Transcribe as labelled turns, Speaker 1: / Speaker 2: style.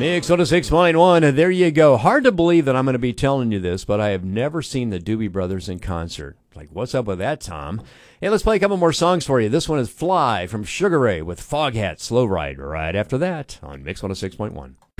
Speaker 1: Mix 106.1, and there you go. Hard to believe that I'm going to be telling you this, but I have never seen the Doobie Brothers in concert. Like, what's up with that, Tom? Hey, let's play a couple more songs for you. This one is Fly from Sugar Ray with Foghat Slow Ride right after that on Mix 106.1.